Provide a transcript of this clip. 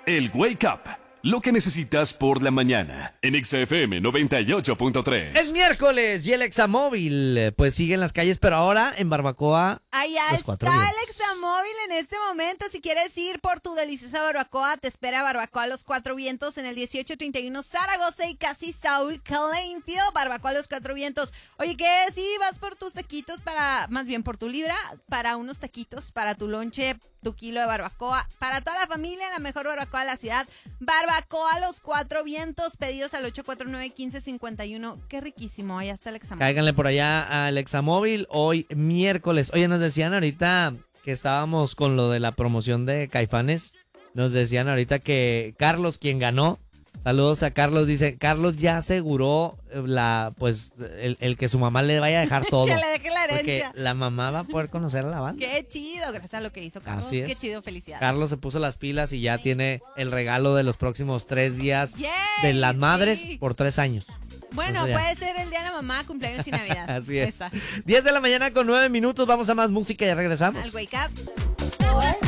El Wake Up. Lo que necesitas por la mañana. En XFM 98.3. Es miércoles y el Examóvil pues sigue en las calles, pero ahora en Barbacoa. Allá está el Examóvil en este momento. Si quieres ir por tu deliciosa barbacoa, te espera Barbacoa Los Cuatro Vientos en el 1831 Zaragoza y casi Saúl Plainfield. Barbacoa Los Cuatro Vientos. Oye, ¿qué? Si vas por tus taquitos más bien por tu libra, para unos taquitos, para tu lonche, tu kilo de barbacoa, para toda la familia, la mejor barbacoa de la ciudad. Barbacoa Los Cuatro Vientos, pedidos al 849-1551. Qué riquísimo, allá está el Examóvil. Cáiganle por allá al Examóvil hoy miércoles. Oye, nos decían ahorita que estábamos con lo de la promoción de Caifanes. Nos decían ahorita que Carlos, quien ganó, saludos a Carlos, dice, Carlos ya aseguró el que su mamá le vaya a dejar todo. Que le deje la herencia. Porque la mamá va a poder conocer a la banda. Qué chido, gracias a lo que hizo Carlos. Así es. Qué chido, felicidades. Carlos se puso las pilas y ya tiene el regalo de los próximos 3 días Yay, de las madres sí. por 3 años. Bueno, puede ser el día de la mamá, cumpleaños y Navidad. Así es. Esa. 10 de la mañana con 9 minutos. Vamos a más música y ya regresamos. Al Wake Up.